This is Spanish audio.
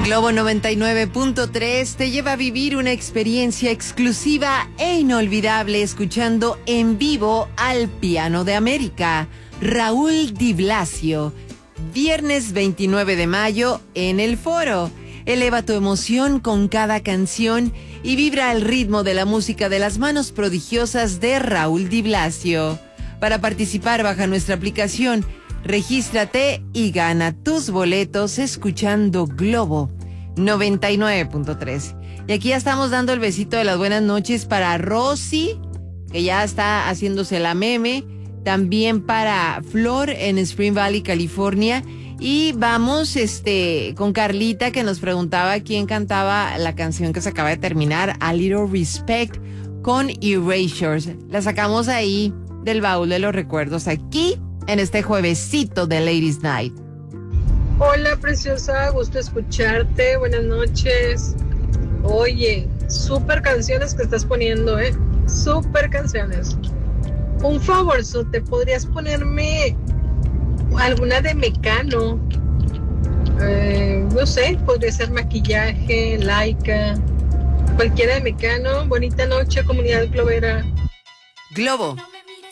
Globo 99.3 te lleva a vivir una experiencia exclusiva e inolvidable escuchando en vivo al Piano de América, Raúl Di Blasio. Viernes 29 de mayo en el Foro. Eleva tu emoción con cada canción y vibra al ritmo de la música de las manos prodigiosas de Raúl Di Blasio. Para participar, baja nuestra aplicación, regístrate y gana tus boletos escuchando Globo 99.3. Y aquí ya estamos dando el besito de las buenas noches para Rosy, que ya está haciéndose la meme. También para Flor en Spring Valley, California. Y vamos con Carlita, que nos preguntaba quién cantaba la canción que se acaba de terminar, A Little Respect, con Erasures. La sacamos ahí del baúl de los recuerdos, aquí en este juevesito de Ladies Night. Hola, preciosa, gusto escucharte, buenas noches. Oye, súper canciones que estás poniendo, súper canciones. Un favor, ¿te podrías ponerme alguna de Mecano? No sé, podría ser Maquillaje, Laika, cualquiera de Mecano. Bonita noche, comunidad globera. Globo